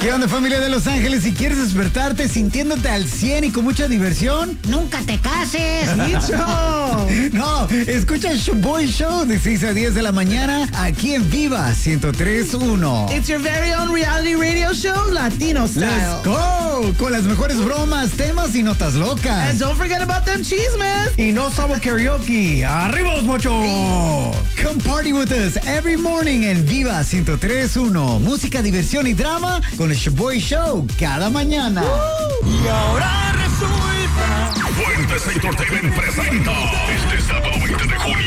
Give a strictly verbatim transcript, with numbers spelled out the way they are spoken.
¿Qué onda, familia de Los Ángeles? Si quieres despertarte sintiéndote al cien y con mucha diversión, ¡nunca te cases! ¡Nicho! No, escucha el Shoboy Show de seis a diez de la mañana aquí en Viva ciento tres punto uno. It's your very own reality radio show, Latino Style. ¡Let's go! Con las mejores bromas, temas y notas locas. And don't forget about them chismes. Y no sabo karaoke. ¡Arriba los mochos! Come party with us every morning en Viva ciento tres punto uno. Música, diversión y drama con el Shoboy Show cada mañana. Uh, y ahora resulta... Fuentes Entertainment presenta este sábado veinte de junio.